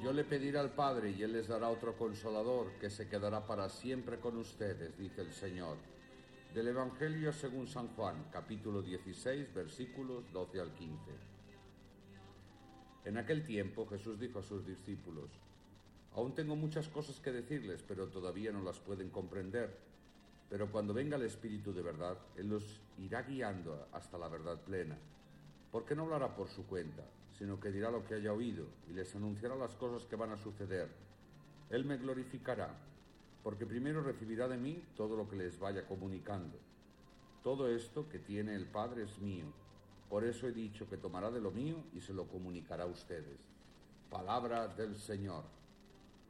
Yo le pediré al Padre y Él les dará otro consolador que se quedará para siempre con ustedes, dice el Señor. Del Evangelio según San Juan, capítulo 16, versículos 12 al 15. En aquel tiempo Jesús dijo a sus discípulos: Aún tengo muchas cosas que decirles, pero todavía no las pueden comprender. Pero cuando venga el Espíritu de verdad, Él los irá guiando hasta la verdad plena. Porque no hablará por su cuenta, sino que dirá lo que haya oído y les anunciará las cosas que van a suceder. Él me glorificará, porque primero recibirá de mí todo lo que les vaya comunicando. Todo esto que tiene el Padre es mío. Por eso he dicho que tomará de lo mío y se lo comunicará a ustedes. Palabra del Señor.